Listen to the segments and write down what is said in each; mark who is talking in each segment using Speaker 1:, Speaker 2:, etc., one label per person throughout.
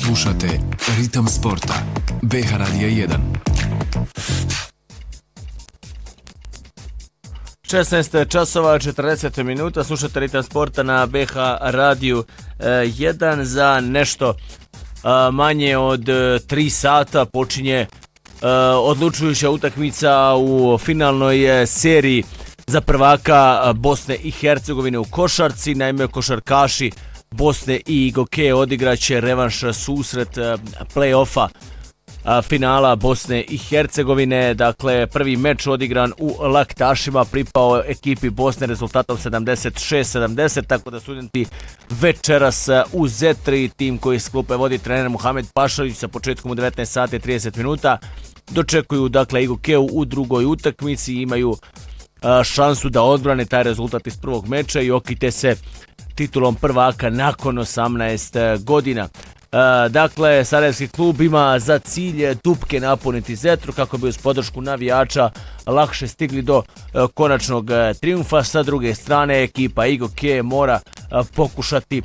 Speaker 1: Slušate Ritam sporta. BH Radija 1.
Speaker 2: 16 časova 40 minuta. Slušate Ritam sporta na BH Radiju 1. Za nešto manje od 3 sata počinje odlučujuća utakmica u finalnoj seriji za prvaka Bosne i Hercegovine u košarci. Naime, košarkaši Bosne i Gokeje odigraće revanš susret play-offa finala Bosne i Hercegovine. Dakle, prvi meč odigran u Laktašima pripao ekipi Bosne rezultatom 76-70, tako da studenti večeras u Zetri, tim koji s klupe vodi trener Muhamed Pašalić sa početkom u 19 sati i 30 minuta, dočekuju dakle i Gokeju u drugoj utakmici i imaju šansu da odbrane taj rezultat iz prvog meča i okite se titulom prvaka nakon 18 godina. Dakle, sarajevski klub ima za cilj dupke napuniti Zetru kako bi uz podršku navijača lakše stigli do konačnog triumfa. Sa druge strane, ekipa Gokeje mora pokušati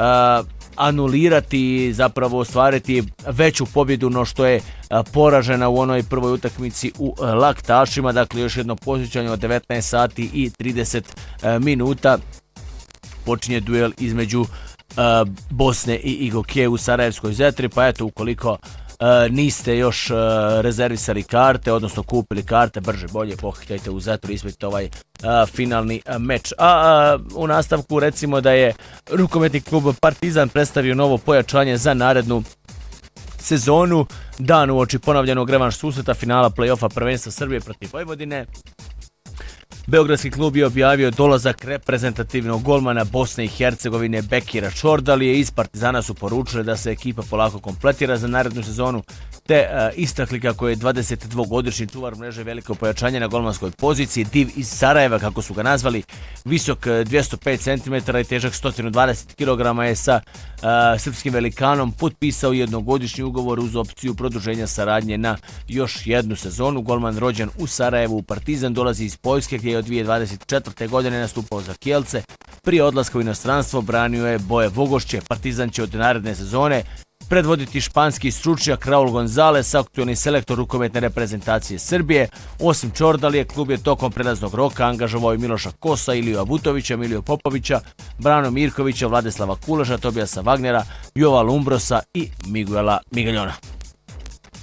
Speaker 2: anulirati i zapravo ostvariti veću pobjedu no što je poražena u onoj prvoj utakmici u Laktašima. Dakle, još jedno posjećanje od 19 sati i 30 minuta. Počinje duel između Bosne i Gokeje u Sarajevskoj Zetri, pa eto, ukoliko niste još rezervisali karte, odnosno kupili karte, brže bolje pohitajte u Zetru i ispratite ovaj finalni meč. U nastavku recimo da je rukometni klub Partizan predstavio novo pojačanje za narednu sezonu. Dan uoči ponavljanog revanš susreta finala play-offa prvenstva Srbije protiv Vojvodine. Beogradski klub je objavio dolazak reprezentativnog golmana Bosne i Hercegovine Bekira Čordalije. Iz Partizana su poručili da se ekipa polako kompletira za narednu sezonu, te istakli kako je 22-godišnji čuvar mreže veliko pojačanje na golmanskoj poziciji. Div iz Sarajeva, kako su ga nazvali, visok 205 cm i težak 120 kg je sa srpskim velikanom potpisao jednogodišnji ugovor uz opciju produženja saradnje na još jednu sezonu. Golman rođen u Sarajevu u Partizan dolazi iz Poljske gdje je od 2024. godine nastupao za Kielce. Prije odlaska u inostranstvo branio je boje Vogošće. Partizan će od naredne sezone predvoditi španski stručnjak Raul Gonzalez, aktualni selektor rukometne reprezentacije Srbije. Osim Čordalije, klub je tokom prelaznog roka angažovao i Miloša Kosa, Iliju Abutovića, Miliju Popovića, Brano Mirkovića, Vladislava Kulaša, Tobijasa Wagnera, Jova Lumbrosa i Miguela Migaljona.